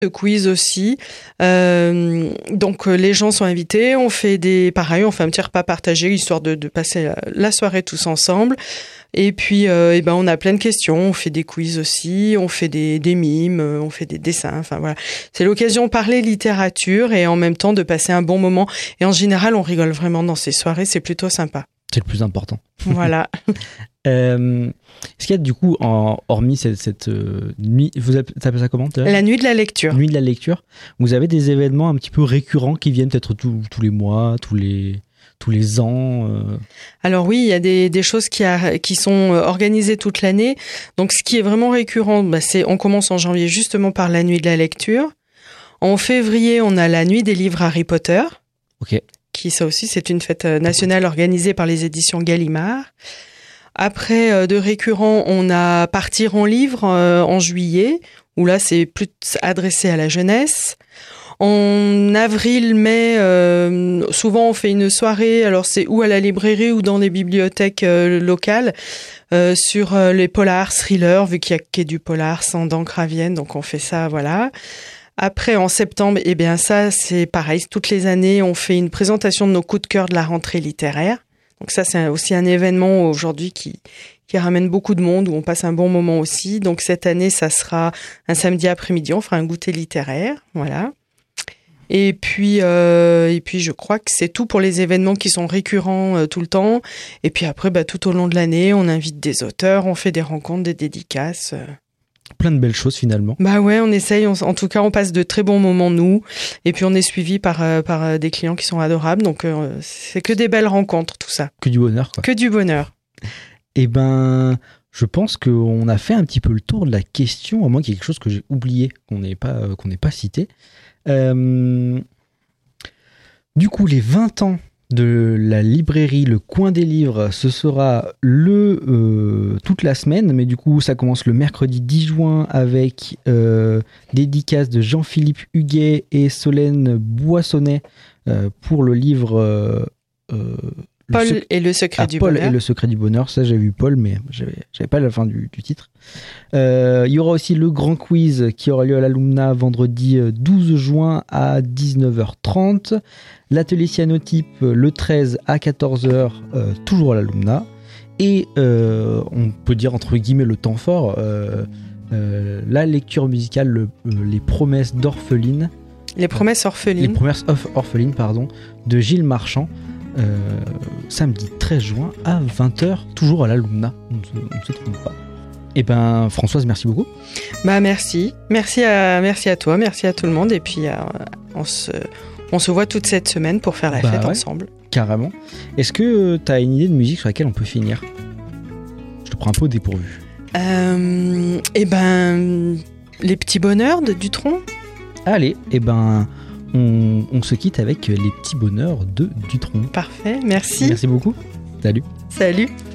De quiz aussi. Donc les gens sont invités, on fait un petit repas partagé histoire de passer la soirée tous ensemble. Et puis on a plein de questions, on fait des quiz aussi, on fait des mimes, on fait des dessins, enfin voilà. C'est l'occasion de parler littérature et en même temps de passer un bon moment. Et en général, on rigole vraiment dans ces soirées, c'est plutôt sympa. C'est le plus important. Voilà. Est-ce qu'il y a du coup, hormis cette nuit, vous appelez ça comment ? La nuit de la lecture. Nuit de la lecture. Vous avez des événements un petit peu récurrents qui viennent peut-être tous les mois, tous les ans Alors oui, il y a des choses qui sont organisées toute l'année. Donc ce qui est vraiment récurrent, on commence en janvier justement par la nuit de la lecture. En février, on a la nuit des livres Harry Potter. Ok. Ça aussi, c'est une fête nationale organisée par les éditions Gallimard. Après, de récurrent, on a Partir en livre en juillet, où là, c'est plus adressé à la jeunesse. En avril, mai, souvent, on fait une soirée, alors c'est ou à la librairie ou dans les bibliothèques locales, sur les polars, thrillers, vu qu'il y a que du polar, sans d'encre à Vienne, donc on fait ça, voilà. Après, en septembre, ça, c'est pareil. Toutes les années, on fait une présentation de nos coups de cœur de la rentrée littéraire. Donc ça, c'est aussi un événement aujourd'hui qui ramène beaucoup de monde, où on passe un bon moment aussi. Donc cette année, ça sera un samedi après-midi, on fera un goûter littéraire, voilà. Et puis je crois que c'est tout pour les événements qui sont récurrents tout le temps. Et puis après, tout au long de l'année, on invite des auteurs, on fait des rencontres, des dédicaces. Plein de belles choses finalement. Ouais, on essaye. En tout cas, on passe de très bons moments, nous. Et puis, on est suivi par des clients qui sont adorables. Donc, c'est que des belles rencontres, tout ça. Que du bonheur, quoi. Que du bonheur. Je pense qu'on a fait un petit peu le tour de la question, à moins qu'il y ait quelque chose que j'ai oublié, qu'on n'ait pas cité. Du coup, les 20 ans de la librairie Le Coin des Livres, ce sera toute la semaine, mais du coup ça commence le mercredi 10 juin avec dédicace de Jean-Philippe Huguet et Solène Boissonnet pour le livre Paul et le secret du bonheur. Paul et le secret du bonheur, ça j'avais vu Paul, mais j'avais pas la fin du titre. Il y aura aussi le grand quiz qui aura lieu à l'Alumna vendredi 12 juin à 19h30. L'atelier cyanotype le 13 à 14h, toujours à l'Alumna. Et on peut dire entre guillemets le temps fort, la lecture musicale, les promesses d'orpheline. Les promesses orphelines. Les promesses orphelines, pardon, de Gilles Marchand. Samedi 13 juin à 20h, toujours à l'Alumna, on ne se trompe pas. Françoise, merci beaucoup. Merci à toi, merci à tout le monde, et puis on se voit toute cette semaine pour faire la fête ensemble. Carrément. Est-ce que tu as une idée de musique sur laquelle on peut finir ? Je te prends un peu au dépourvu. Les petits bonheurs de Dutronc. Allez, on se quitte avec les petits bonheurs de Dutronc. Parfait, merci. Merci beaucoup. Salut. Salut.